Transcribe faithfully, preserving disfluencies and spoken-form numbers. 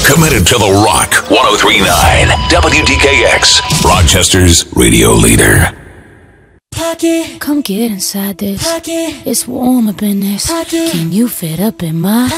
Committed to the rock. one oh three point nine W D K X, Rochester's radio leader. Pocket. Come get inside this. Pocket. It's warm up in this. Pocket. Can you fit up in my